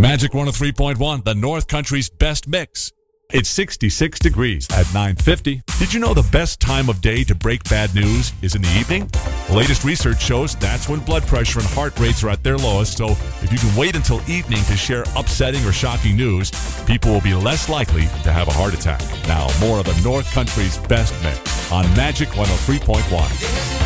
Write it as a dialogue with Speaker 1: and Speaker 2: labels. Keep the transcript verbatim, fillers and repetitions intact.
Speaker 1: Magic one oh three point one, the North Country's best mix. It's sixty-six degrees at nine fifty. Did you know the best time of day to break bad news is in the evening? The latest research shows that's when blood pressure and heart rates are at their lowest, so if you can wait until evening to share upsetting or shocking news, people will be less likely to have a heart attack. Now, more of the North Country's best mix on Magic one oh three point one.